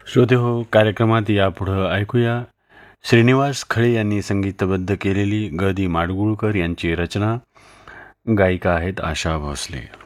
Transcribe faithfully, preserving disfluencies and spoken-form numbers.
श्रोते हो, कार्यक्रमात यापुढं ऐकूया श्रीनिवास खळे यांनी संगीतबद्ध केलेली ग दि माडगूळकर यांची रचना. गायिका आहेत आशा भोसले.